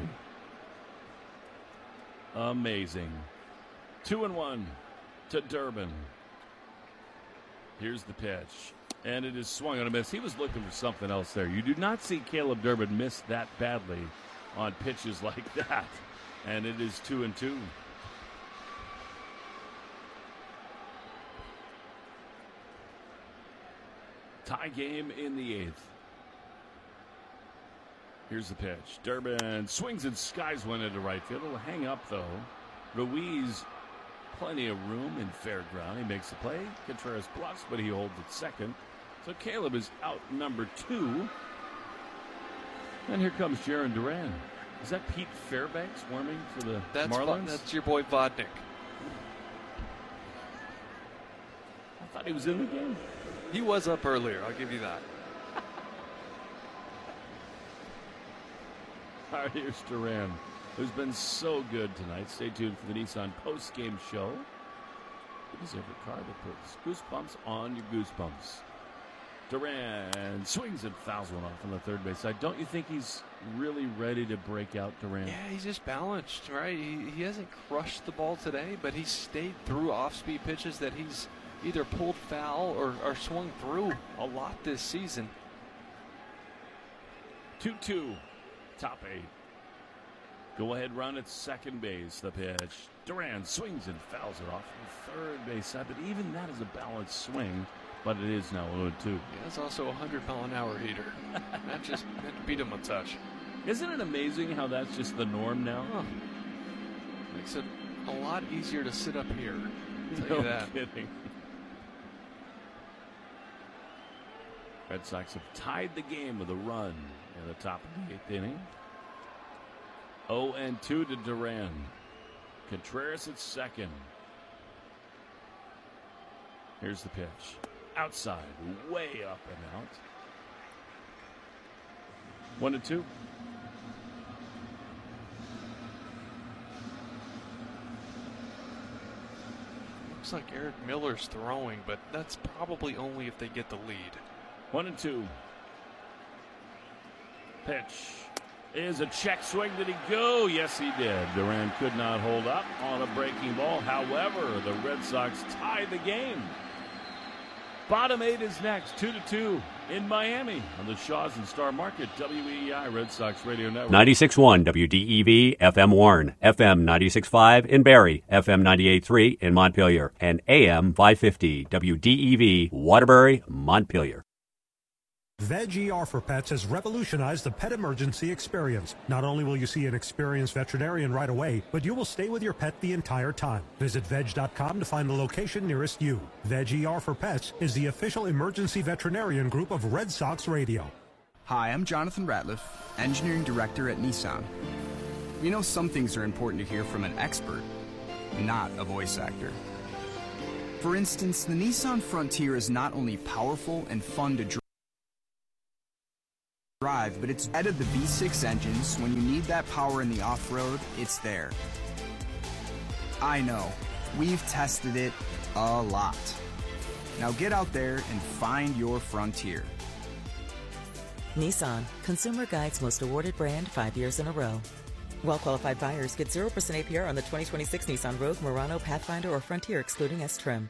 Amazing. Two and one to Durbin. Here's the pitch. And it is swung on a miss. He was looking for something else there. You do not see Caleb Durbin miss that badly on pitches like that. And it is two and two. Tie game in the eighth. Here's the pitch. Durbin swings and skies one into right field. It'll hang up, though. Ruiz, plenty of room in fair ground. He makes the play. Contreras bluffs, but he holds it second. So Caleb is out number two. And here comes Jarren Duran. Is that Pete Fairbanks warming for the that's Marlins? That's your boy Vodnik. I thought he was in the game. He was up earlier, I'll give you that. All right, here's Duran, who's been so good tonight. Stay tuned for the Nissan post-game show. It is every car that puts goosebumps on your goosebumps. Duran swings and fouls one off on the third base side. Don't you think he's really ready to break out, Duran? Yeah, he's just balanced, right? He, he hasn't crushed the ball today, but he's stayed through off-speed pitches that he's either pulled foul or, or swung through a lot this season. two two, top eight. Go ahead run at second base. The pitch. Duran swings and fouls it off on the third base side, but even that is a balanced swing. But it is now oh two. Yeah, that's also a hundred mile an hour heater. That just that beat him a touch. Isn't it amazing how that's just the norm now? Huh. Makes it a lot easier to sit up here. I'll tell no you that. kidding. Red Sox have tied the game with a run in the top of the eighth inning. oh and two to Duran. Contreras at second. Here's the pitch. Outside, way up and out. One and two. Looks like Eric Miller's throwing, but that's probably only if they get the lead. One and two. Pitch is a check swing. Did he go? Yes, he did. Duran could not hold up on a breaking ball. However, the Red Sox tied the game. Bottom eight is next, two to two in Miami on the Shaws and Star Market, W E I Red Sox Radio Network. ninety-six point one W D E V F M Warren, F M ninety-six point five in Barrie, F M ninety-eight point three in Montpelier, and A M five fifty W D E V Waterbury, Montpelier. Veg E R for Pets has revolutionized the pet emergency experience. Not only will you see an experienced veterinarian right away, but you will stay with your pet the entire time. Visit veg dot com to find the location nearest you. Veg E R for Pets is the official emergency veterinarian group of Red Sox Radio. Hi, I'm Jonathan Ratliff, Engineering Director at Nissan. You know, some things are important to hear from an expert, not a voice actor. For instance, the Nissan Frontier is not only powerful and fun to drive, drive, but it's ahead of the V six engines. When you need that power in the off-road, it's there. I know, we've tested it a lot. Now get out there and find your Frontier. Nissan, Consumer Guide's most awarded brand five years in a row. Well-qualified buyers get zero percent A P R on the twenty twenty-six Nissan Rogue, Murano, Pathfinder, or Frontier excluding S-Trim.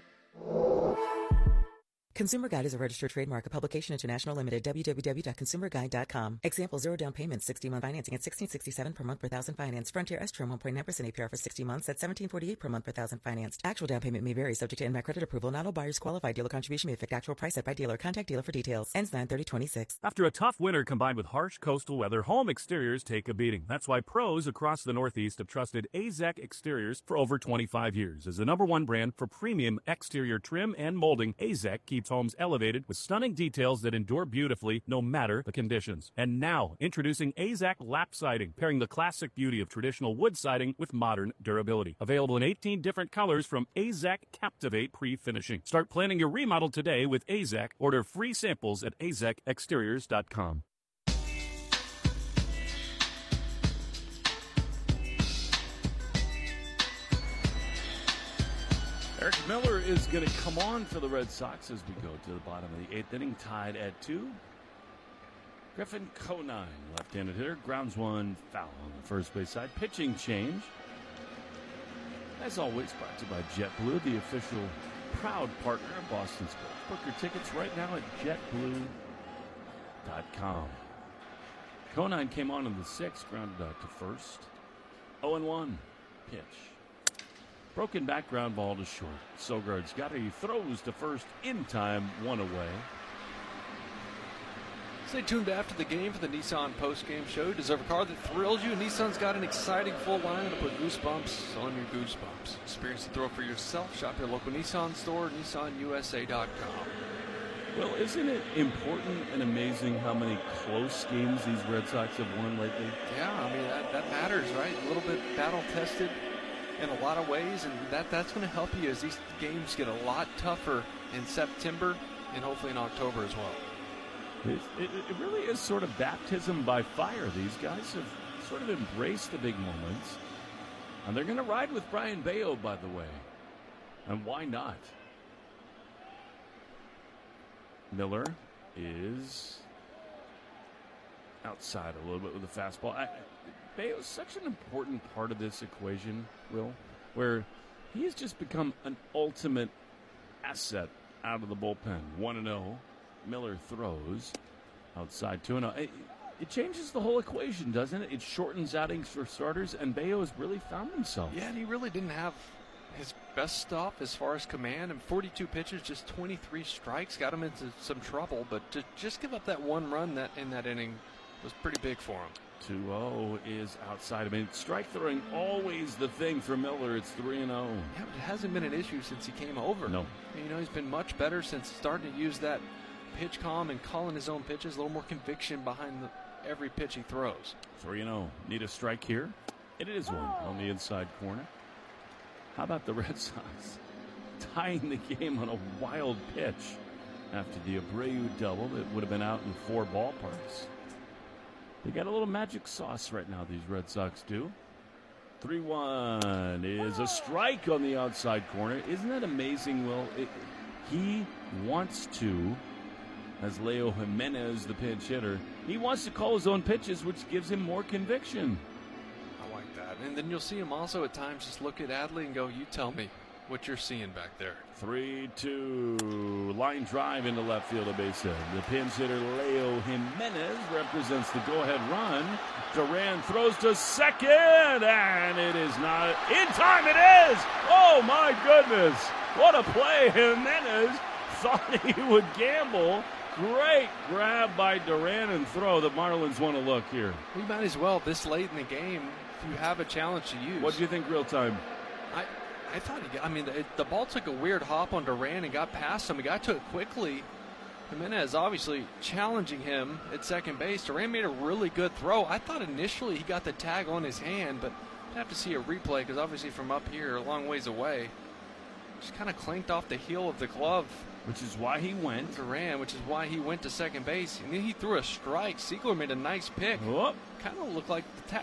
Consumer Guide is a registered trademark, a publication international limited, w w w dot consumer guide dot com. Example, zero down payment, sixty month financing at sixteen sixty-seven per month per thousand finance. Frontier S-Trim one point nine percent A P R for sixty months at seventeen forty-eight per month per thousand financed. Actual down payment may vary, subject to N M A C credit approval. Not all buyers qualify. Dealer contribution may affect actual price set by dealer. Contact dealer for details. Ends nine thirty twenty-six. After a tough winter combined with harsh coastal weather, home exteriors take a beating. That's why pros across the Northeast have trusted A Z E C Exteriors for over twenty-five years. As the number one brand for premium exterior trim and molding, A Z E C keeps homes elevated with stunning details that endure beautifully no matter the conditions. And now, introducing A Z E C Lap Siding, pairing the classic beauty of traditional wood siding with modern durability. Available in eighteen different colors from A Z E C Captivate Pre-Finishing. Start planning your remodel today with A Z E C. Order free samples at a z e c exteriors dot com. Eric Miller is going to come on for the Red Sox as we go to the bottom of the eighth inning, tied at two. Griffin Conine, left-handed hitter, grounds one foul on the first base side. Pitching change. As always, brought to you by JetBlue, the official proud partner of Boston Sports. Book your tickets right now at jet blue dot com. Conine came on in the sixth, grounded out to first. oh and one pitch. Broken back ground ball to short. Sogard's got it. He throws to first in time, one away. Stay tuned after the game for the Nissan post-game show. Deserve a car that thrills you. Nissan's got an exciting full lineup to put goosebumps on your goosebumps. Experience the thrill for yourself. Shop your local Nissan store, nissan u s a dot com. Well, isn't it important and amazing how many close games these Red Sox have won lately? Yeah, I mean, that, that matters, right? A little bit battle-tested in a lot of ways, and that, that's going to help you as these games get a lot tougher in September and hopefully in October as well. It, it, it really is sort of baptism by fire. These guys have sort of embraced the big moments, and they're going to ride with Brian Bayo, by the way. And why not? Miller is outside a little bit with the fastball. I, Bayo is such an important part of this equation, Will, where he has just become an ultimate asset out of the bullpen. one and oh. Miller throws outside two and oh. It, it changes the whole equation, doesn't it? It shortens outings for starters, and Bayo has really found himself. Yeah, and he really didn't have his best stuff as far as command, and forty-two pitches, just twenty-three strikes, got him into some trouble, but to just give up that one run that in that inning was pretty big for him. two oh is outside. I mean, strike throwing always the thing for Miller. It's three and oh. Yeah, but it hasn't been an issue since he came over. No. You know, he's been much better since starting to use that pitch calm and calling his own pitches, a little more conviction behind the, every pitch he throws. three and oh. Need a strike here? It is one on the inside corner. How about the Red Sox tying the game on a wild pitch after the Abreu double that would have been out in four ballparks? They got a little magic sauce right now, these Red Sox do. three one is a strike on the outside corner. Isn't that amazing, Will? It, he wants to, as Leo Jimenez, the pinch hitter, he wants to call his own pitches, which gives him more conviction. I like that. And then you'll see him also at times just look at Adley and go, you tell me what you're seeing back there. three two. Line drive into left field, a base hit. The pinch hitter, Leo Jimenez, represents the go-ahead run. Duran throws to second, and it is not. In time, it is! Oh, my goodness. What a play. Jimenez thought he would gamble, Great grab by Duran and throw. The Marlins want to look here. We might as well this late in the game if you have a challenge to use. What do you think real time? I I thought he got, I mean, the, the ball took a weird hop on Duran and got past him. He got to it quickly. Jimenez obviously challenging him at second base. Duran made a really good throw. I thought initially he got the tag on his hand, but I'd have to see a replay because obviously from up here, a long ways away, just kind of clanked off the heel of the glove. Which is why he went. Duran, which is why he went to second base. And then he threw a strike. Siegler made a nice pick. Whoop. Kind of looked like the tag